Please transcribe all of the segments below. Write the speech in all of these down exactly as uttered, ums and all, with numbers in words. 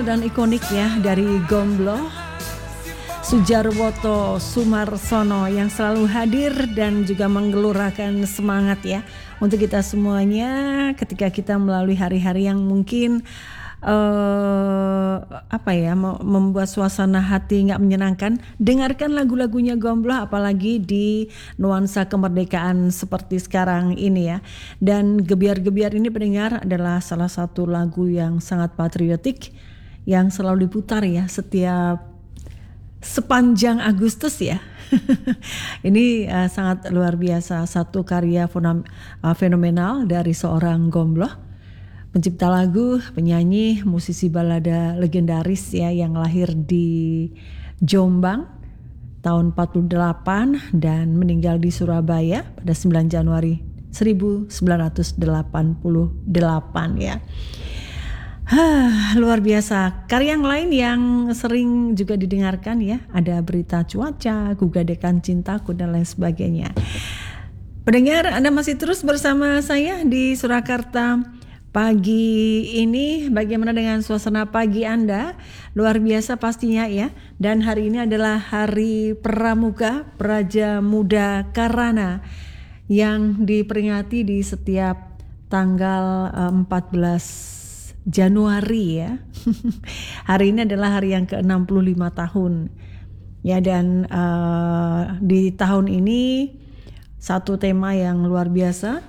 Dan ikonik ya dari Gombloh, Sujarwoto Sumarsono yang selalu hadir dan juga menggelurakan semangat ya untuk kita semuanya ketika kita melalui hari-hari yang mungkin uh, apa ya membuat suasana hati nggak menyenangkan. Dengarkan lagu-lagunya Gombloh, apalagi di nuansa kemerdekaan seperti sekarang ini ya. Dan Gebiar-Gebiar ini pendengar adalah salah satu lagu yang sangat patriotik yang selalu diputar ya setiap sepanjang Agustus ya. Ini uh, sangat luar biasa, satu karya fenomenal, uh, fenomenal dari seorang Gombloh, pencipta lagu, penyanyi, musisi balada legendaris ya yang lahir di Jombang tahun empat puluh delapan dan meninggal di Surabaya pada sembilan Januari seribu sembilan ratus delapan puluh delapan ya. Hah, luar biasa. Karya yang lain yang sering juga didengarkan ya, ada Berita Cuaca, Gugadekan Cintaku dan lain sebagainya. Pendengar, Anda masih terus bersama saya di Surakarta pagi ini. Bagaimana dengan suasana pagi Anda? Luar biasa pastinya ya. Dan hari ini adalah Hari Pramuka Praja Muda Karana yang diperingati di setiap tanggal empat belas Januari ya. Hari ini adalah hari yang ke enam puluh lima tahun. Ya, dan uh, di tahun ini satu tema yang luar biasa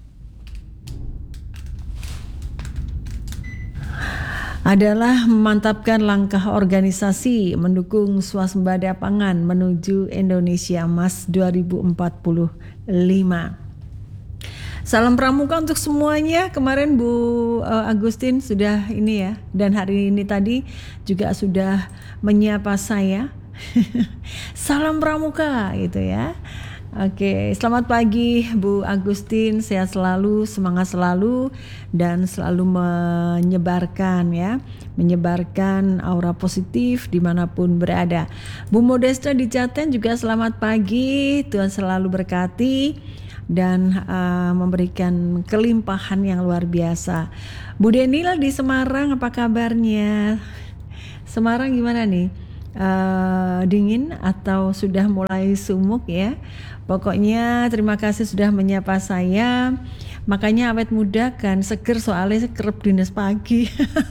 adalah memantapkan langkah organisasi mendukung swasembada pangan menuju Indonesia Emas dua ribu empat puluh lima. Salam pramuka untuk semuanya. Kemarin Bu uh, Agustin sudah ini ya, dan hari ini tadi juga sudah menyapa saya. Salam pramuka gitu ya. Oke, selamat pagi Bu Agustin, sehat selalu, semangat selalu dan selalu menyebarkan ya, menyebarkan aura positif dimanapun berada. Bu Modesta di Jaten juga selamat pagi, Tuhan selalu berkati dan uh, memberikan kelimpahan yang luar biasa. Bu Denila di Semarang, apa kabarnya? Semarang gimana nih? Uh, dingin atau sudah mulai sumuk ya? Pokoknya terima kasih sudah menyapa saya. Makanya awet muda kan seger, soalnya kerep dinas pagi.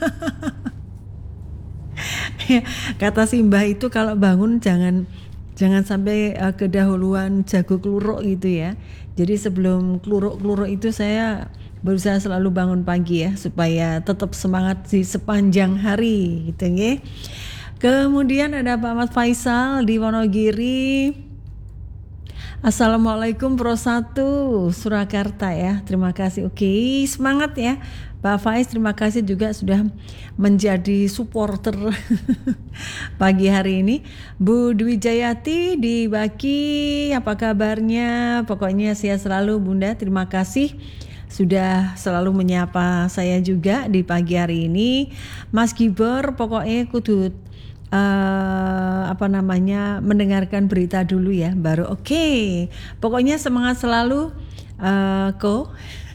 Kata Simbah itu kalau bangun jangan jangan sampai uh, kedahuluan jago kluruk gitu ya. Jadi sebelum kluruk-kluruk itu saya berusaha selalu bangun pagi ya, supaya tetap semangat di sepanjang hari gitu ya. Kemudian ada Pak Ahmad Faisal di Wonogiri. Assalamualaikum Pro satu Surakarta ya. Terima kasih. Oke, semangat ya Pak Faiz, terima kasih juga sudah menjadi supporter pagi hari ini. Bu Dwi Jayati di Baki, apa kabarnya? Pokoknya sehat selalu Bunda, terima kasih sudah selalu menyapa saya juga di pagi hari ini. Mas Gibor, pokoknya kudu uh, apa namanya mendengarkan berita dulu ya, baru oke. Okay. Pokoknya semangat selalu, uh, Ko.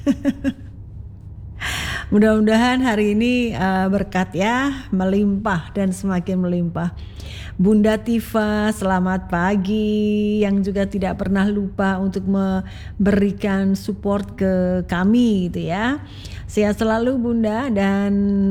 Mudah-mudahan hari ini uh, berkat ya, melimpah dan semakin melimpah. Bunda Tifa, selamat pagi, yang juga tidak pernah lupa untuk memberikan support ke kami gitu ya. Sehat selalu Bunda, dan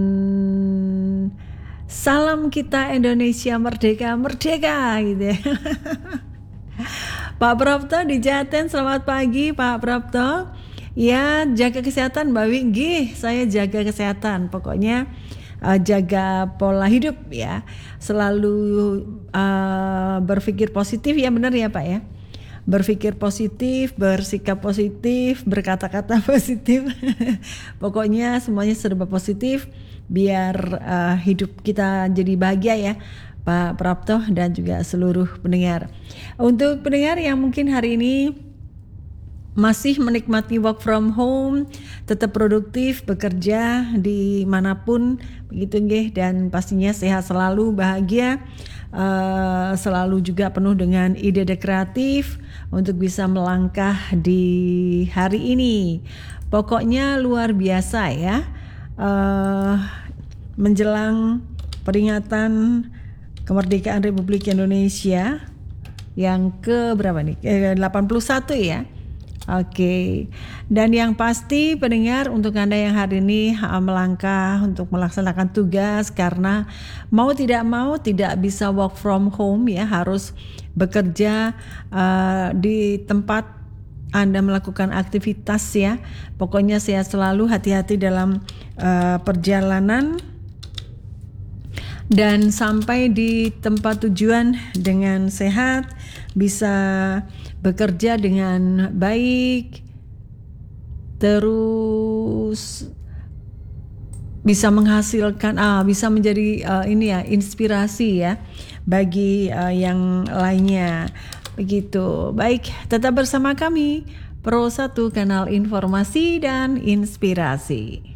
salam kita Indonesia merdeka, merdeka gitu ya. Pak Prapto di Jaten, selamat pagi Pak Prapto. Ya, jaga kesehatan Mbak Winggi, saya jaga kesehatan. Pokoknya uh, jaga pola hidup ya. Selalu uh, berpikir positif ya, benar ya Pak ya. Berpikir positif, bersikap positif, berkata-kata positif. Pokoknya semuanya serba positif biar uh, hidup kita jadi bahagia ya. Pak Prapto dan juga seluruh pendengar. Untuk pendengar yang mungkin hari ini masih menikmati work from home, tetap produktif bekerja dimanapun begitu nggih, dan pastinya sehat selalu, bahagia, uh, selalu juga penuh dengan ide-ide kreatif untuk bisa melangkah di hari ini. Pokoknya luar biasa ya, uh, menjelang peringatan kemerdekaan Republik Indonesia yang ke berapa nih? Eh, delapan puluh satu ya. Oke. Dan yang pasti pendengar, untuk Anda yang hari ini uh, melangkah untuk melaksanakan tugas karena mau tidak mau tidak bisa work from home ya, harus bekerja uh, di tempat Anda melakukan aktivitas ya. Pokoknya sehat selalu, hati-hati dalam uh, perjalanan dan sampai di tempat tujuan dengan sehat, bisa bekerja dengan baik, terus bisa menghasilkan, ah, bisa menjadi uh, ini ya, inspirasi ya bagi uh, yang lainnya. Begitu. Baik, tetap bersama kami Pro satu, kanal informasi dan inspirasi.